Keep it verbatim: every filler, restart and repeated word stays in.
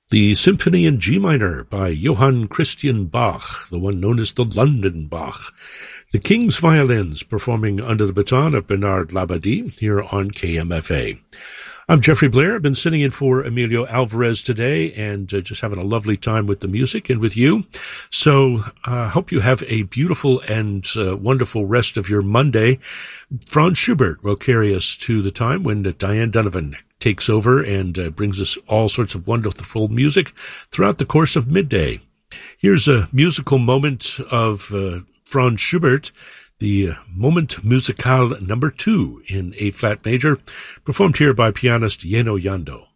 The Symphony in G minor by Johann Christian Bach, the one known as the London Bach. The King's Violins performing under the baton of Bernard Labadie here on K M F A. I'm Jeffrey Blair. I've been sitting in for Emilio Alvarez today and uh, just having a lovely time with the music and with you. So I uh, hope you have a beautiful and uh, wonderful rest of your Monday. Franz Schubert will carry us to the time when uh, Diane Donovan takes over and uh, brings us all sorts of wonderful music throughout the course of midday. Here's a musical moment of uh, Franz Schubert, the Moment Musical number two in A-flat major, performed here by pianist Yeno Yando.